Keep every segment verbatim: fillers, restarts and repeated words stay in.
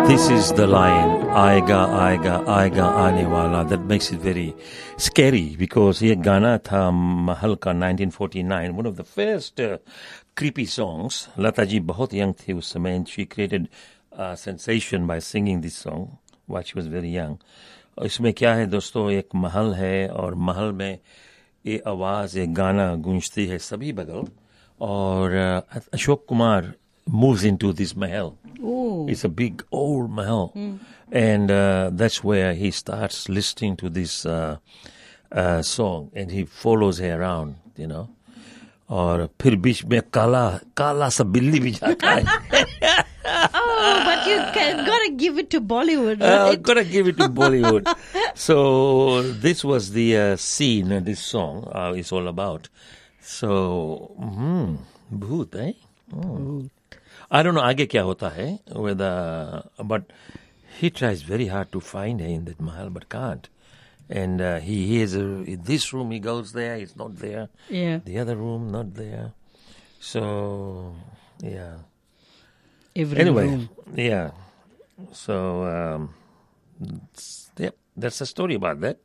This is the line, आएगा आएगा आएगा आने वाला. That makes it very scary because ये गाना था महल का nineteen forty-nine, one of the first uh, creepy songs. Lata ji बहुत young थी उस समय, and she created a sensation by singing this song while she was very young. इसमें क्या है दोस्तों, एक महल है और महल में ये आवाज़, ये गाना गूंजती है सभी बगल, और Ashok Kumar moves into this mahal. Ooh. It's a big old mahal. Mm. And uh, that's where he starts listening to this uh, uh, song, and he follows her around, you know. और फिर बीच में काला काला सा बिल्ली भी जाता है. Oh, but you can, gotta give it to Bollywood, right? Uh, gotta give it to Bollywood. So this was the uh, scene uh, this song uh, is all about. So, mm, bhoot, eh? Mm. I don't know आगे क्या होता है, whether, but he tries very hard to find her in that mahal, but can't. And uh, he hears her in this room, he goes there, it's not there. Yeah. The other room, not there. So, yeah. Every Anyway, room. yeah. So, um, yeah, that's the story about that.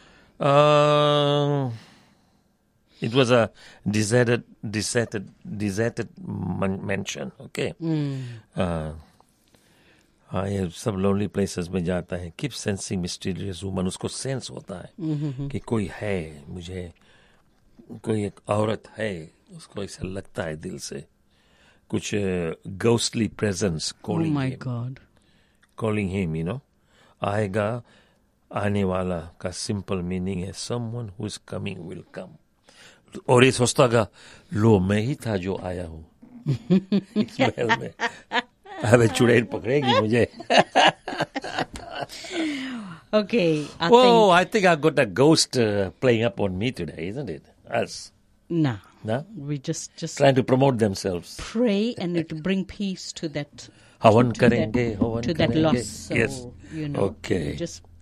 Uh, it was a deserted, deserted, deserted man- mansion. Okay. Mm. Uh, हाँ, ये सब lonely places में जाता है. Keep sensing mysterious woman. उसको sense होता है Mm-hmm. कि कोई है, मुझे कोई एक औरत है, उसको ऐसा लगता है दिल से. कुछ uh, ghostly presence calling Oh my him. God. Calling him, you know. आएगा आने वाला का simple meaning है someone who is coming will come. और ये सोचता का लो मैं ही था जो आया हूँ इस महल में. अबे चुड़ैल पकड़ेगी मुझे. Okay. I Whoa, think, I think I got a ghost uh, playing up on me today, isn't it? Us, nah. no? We just, just Trying to promote themselves. pray and to bring peace to that. हवन to that- करेंगे, हवन to that करेंगे. loss. So, Yes. you know, Okay. just